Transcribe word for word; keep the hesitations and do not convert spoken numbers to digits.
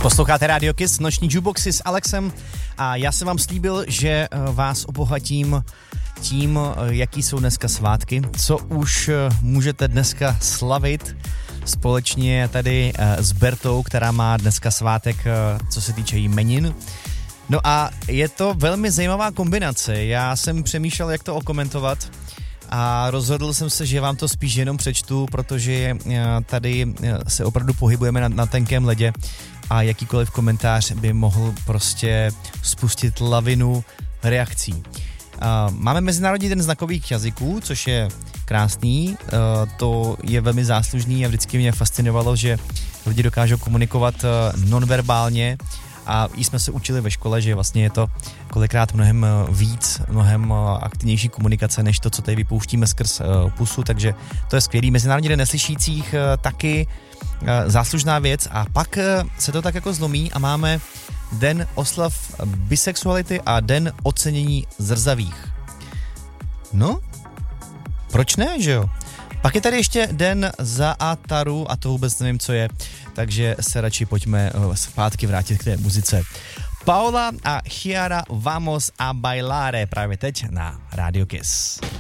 Posloucháte Radio Kiss, noční jukeboxy s Alexem a já jsem vám slíbil, že vás obohatím tím, jaký jsou dneska svátky, co už můžete dneska slavit společně tady s Bertou, která má dneska svátek, co se týče jmenin. No a je to velmi zajímavá kombinace, já jsem přemýšlel, jak to okomentovat a rozhodl jsem se, že vám to spíš jenom přečtu, protože tady se opravdu pohybujeme na, na tenkém ledě a jakýkoliv komentář by mohl prostě spustit lavinu reakcí. Máme Mezinárodní den znakových jazyků, což je krásný, to je velmi záslužný a vždycky mě fascinovalo, že lidi dokážou komunikovat nonverbálně a i jsme se učili ve škole, že vlastně je to kolikrát mnohem víc, mnohem aktivnější komunikace, než to, co tady vypouštíme skrz pusu, takže to je skvělý. Mezinárodní den neslyšících taky záslužná věc a pak se to tak jako zlomí a máme den oslav bisexuality a den ocenění zrzavých. No, proč ne, že jo? Pak je tady ještě den Zaataru a to vůbec nevím, co je, takže se radši pojďme zpátky vrátit k té muzice. Paula a Chiara Vamos a Bailare právě teď na Radio Kiss.